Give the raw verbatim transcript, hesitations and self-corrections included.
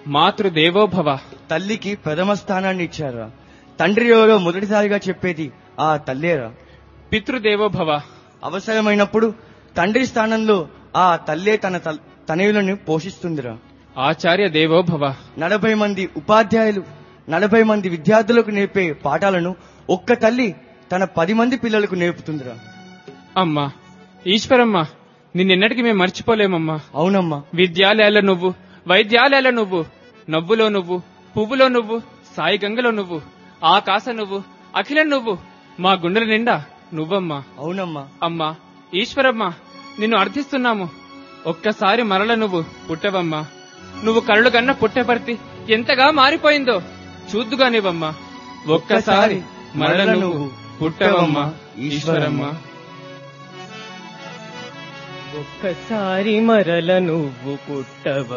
మాతృదేవోభవ. తల్లికి ప్రథమ స్థానాన్ని ఇచ్చారా? తండ్రి ఎవరో మొదటిసారిగా చెప్పేది ఆ తల్లేరా? పితృదేవోభవ. అవసరమైనప్పుడు తండ్రి స్థానంలో ఆ తల్లే తన తనయులను పోషిస్తుందిరా. ఆచార్య దేవోభవ. నలభై మంది ఉపాధ్యాయులు నలభై మంది విద్యార్థులకు నేర్పే పాఠాలను ఒక్క తల్లి తన పది మంది పిల్లలకు నేర్పుతుందిరా. అమ్మా ఈశ్వరమ్మ, నిన్నెన్నటికి మేము మర్చిపోలేమమ్మా. అవునమ్మా. విద్యాలయాల నువ్వు, వైద్యాలయాల నువ్వు, నవ్వులో నువ్వు, పువ్వులో నువ్వు, సాయి గంగలో నువ్వు, ఆకాశ నువ్వు, అఖిలం నువ్వు, మా గుండెల నిండా నువ్వమ్మా. అవునమ్మా. అమ్మా ఈశ్వరమ్మ, నిన్ను అర్థిస్తున్నాము. ఒక్కసారి మరల నువ్వు పుట్టవమ్మా. నువ్వు కళ్ళు కన్న పుట్టపర్తి ఎంతగా మారిపోయిందో చూద్దుగానివమ్మా. ఒక్కసారి మరల నువ్వు పుట్టవమ్మా ఈశ్వరమ్మ. ఒక్కసారి మరల నువ్వు పుట్టవ